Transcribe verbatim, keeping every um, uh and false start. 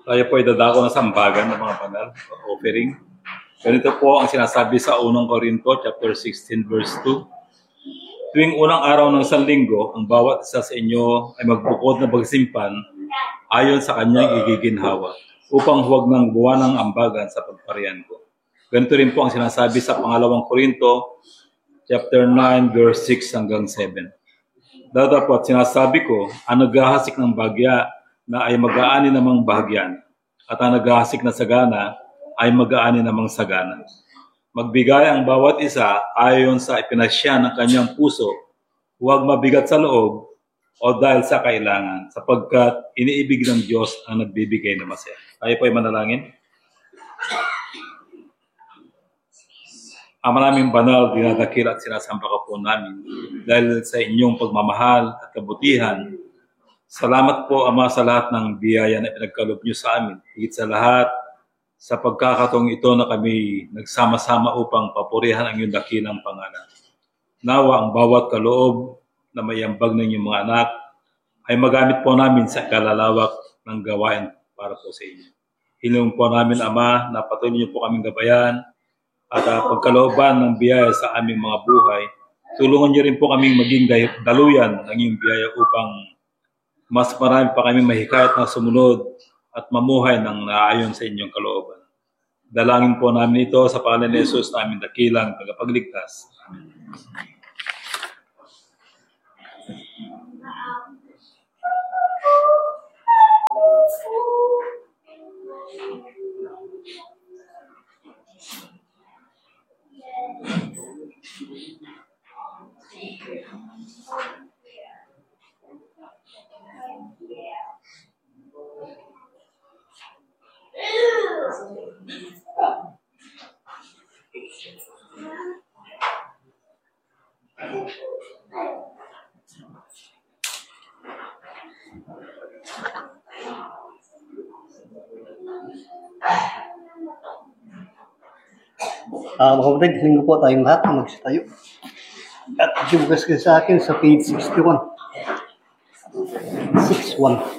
Tayo po ay dadako na sambagan ng mga banal, offering. Ganito po ang sinasabi sa unang Korinto, chapter sixteen, verse two. Tuwing unang araw ng isang linggo, ang bawat isa sa inyo ay magbukod na pagsimpan ayon sa kanyang igiginhawa, upang huwag nang buwan ng ambagan sa pagparian ko. Ganito rin po ang sinasabi sa pangalawang Korinto, chapter nine, verse six hanggang seven. Datapot sinasabi ko, ang naghahasik ng bagya na ay mag-aani namang bahagyan, at ang naghahasik na sagana ay mag-aani namang sagana. Magbigay ang bawat isa ayon sa ipinasya ng kanyang puso, huwag mabigat sa loob o dahil sa kailangan, sapagkat iniibig ng Diyos ang nagbibigay ng masaya. Tayo po ay manalangin. Ama naming banal, dinadakil at sinasamba ka po namin dahil sa inyong pagmamahal at kabutihan. Salamat po, Ama, sa lahat ng biyaya na pinagkaloob niyo sa amin. Higit sa lahat, sa pagkakataong ito na kami nagsama-sama upang papurihan ang iyong dakilang pangalan. Nawa ang bawat kaloob na may ambag ng inyong mga anak ay magamit po namin sa kalalawak ng gawain para po sa inyo. Hilong po namin, Ama, na patuloy niyo po kaming gabayan at uh, pagkalooban ng biyaya sa aming mga buhay. Tulungan niyo rin po kaming maging daluyan ng iyong biyaya upang mas marami pa kami mahikayat na sumunod at mamuhay ng naayon sa inyong kalooban. Dalangin po namin ito sa pangalan ni Jesus na aming dakilang tagapagligtas. Amen. Uh, mga kapatid, hiling ko po tayong lahat na magsitayo. At bukas ka sa akin sa page sixty-one. sixty-one.